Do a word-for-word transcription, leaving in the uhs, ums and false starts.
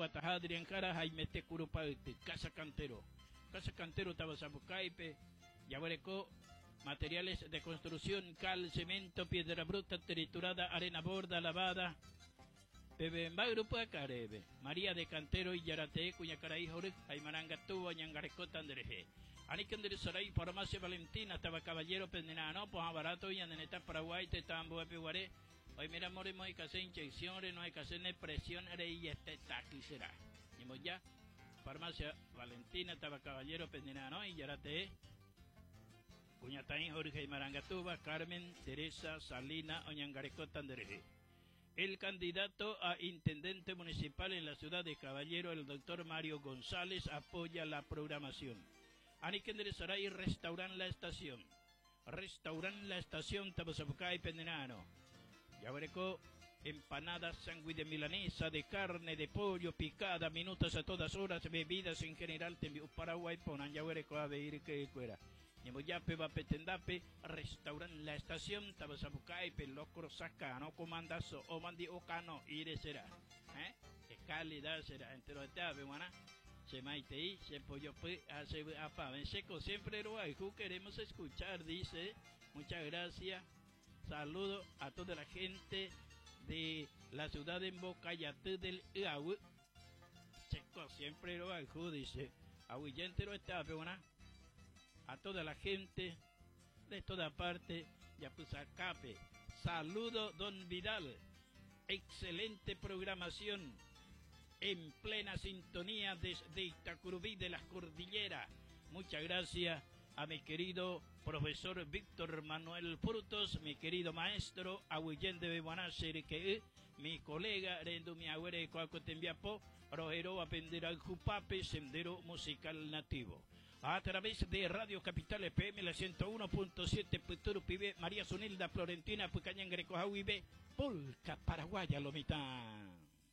Tatajá, Adrián Jara, Jaime Tecurupaute, Casa Cantero. Casa Cantero, Tabasapucaipe, Yaguarecó, materiales de construcción, cal, cemento, piedra bruta, triturada, arena borda, lavada. Bebemba Grupo de Carebe, María de Cantero y Yarate, Cuñacaraí, Jorge, Aymaranga Tuba, Ñangarecó, Tandereje. Anikandere Saray, Farmacia Valentina, Taba Caballero, Pendenano, Poja Barato, y Aneneta, Paraguay, Tetambo, Epeguaré. Hoy mira, more, no hay que hacer inyecciones, no hay que hacer presión, y este taqui será. Y ya, Farmacia Valentina, Taba Caballero, Pendenano, y Yarate. Cuñataín, Jorge, Aymaranga Tuba, Carmen, Teresa, Salina, Oñangarecó, Tandereje. El candidato a intendente municipal en la ciudad de Caballero, el doctor Mario González, apoya la programación. Anikendere Saray, restauran la estación. Restauran la estación Tabasapucay, Pendenano. Yaguarecó, empanadas, sándwich de milanesa, de carne, de pollo, picada, minutas a todas horas, bebidas en general, Paraguay, Ponan, Yaguarecó, a ver qué fuera. Ñemoyape, Vapetendape, restauran la estación Tabasapucay, Pelocro, Saca, no comandazo, o mandi ocano, ire será. ¿Eh? Qué calidad será, entero de tabe, buena. Se maitei, se pollo, pues, hace apa, en seco, siempre lo hay, queremos escuchar, dice. Muchas gracias. Saludo a toda la gente de la ciudad de Bocayatú del Iau. Seco, siempre lo hay, dice. Ahuillentero de tabe, buena. A toda la gente de toda parte, Yapuzacape. Saludo, don Vidal. Excelente programación en plena sintonía desde Itacurubí de las Cordilleras. Muchas gracias a mi querido profesor Víctor Manuel Frutos, mi querido maestro, Ahuillén de Bebuanacer, que mi colega, Rendo Miagüere Coacotembiapo, Rojero Apendera Jupape, Sendero Musical Nativo. A través de Radio Capital F M, la ciento uno punto siete, Puturu Pibe, María Sunilda Florentina, Pucañán Greco Jahuibe, Polca Paraguaya Lomita.